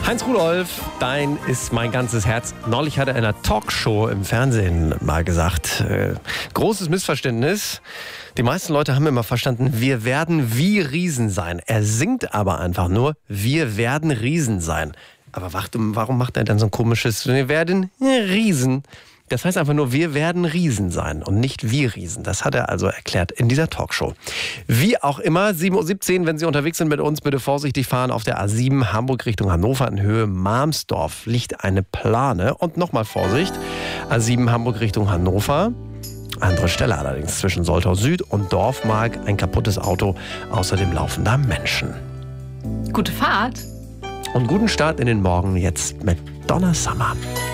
Heinz Rudolf, dein ist mein ganzes Herz. Neulich hat er in einer Talkshow im Fernsehen mal gesagt, großes Missverständnis. Die meisten Leute haben immer verstanden, wir werden wie Riesen sein. Er singt aber einfach nur, wir werden Riesen sein. Aber warum macht er dann so ein komisches, wir werden Riesen? Das heißt einfach nur, wir werden Riesen sein und nicht wir Riesen. Das hat er also erklärt in dieser Talkshow. Wie auch immer, 7:17 Uhr, wenn Sie unterwegs sind mit uns, bitte vorsichtig fahren. Auf der A7 Hamburg Richtung Hannover in Höhe Malmsdorf liegt eine Plane. Und nochmal Vorsicht, A7 Hamburg Richtung Hannover. Andere Stelle allerdings zwischen Soltau Süd und Dorfmark. Ein kaputtes Auto, außerdem laufen da Menschen. Gute Fahrt. Und guten Start in den Morgen jetzt mit Donna Summer.